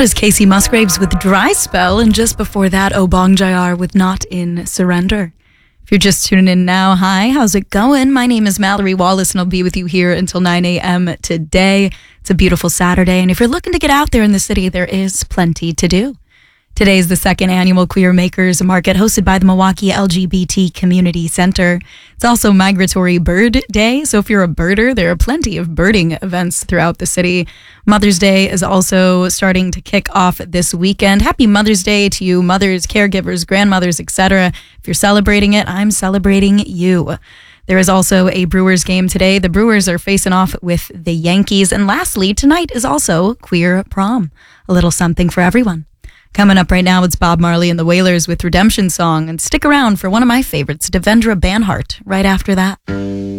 is Casey Musgraves with Dry Spell, and just before that, Obong Jayar with Not in Surrender. If you're just tuning in now, hi, how's it going? My name is Mallory Wallace, and I'll be with you here until 9 a.m. today. It's a beautiful Saturday, and if you're looking to get out there in the city, there is plenty to do. Today is the second annual Queer Makers Market hosted by the Milwaukee LGBT Community Center. It's also Migratory Bird Day, so if you're a birder, there are plenty of birding events throughout the city. Mother's Day is also starting to kick off this weekend. Happy Mother's Day to you mothers, caregivers, grandmothers, etc. If you're celebrating it, I'm celebrating you. There is also a Brewers game today. The Brewers are facing off with the Yankees. And lastly, tonight is also Queer Prom. A little something for everyone. Coming up right now, it's Bob Marley and the Wailers with Redemption Song. And stick around for one of my favorites, Devendra Banhart, right after that.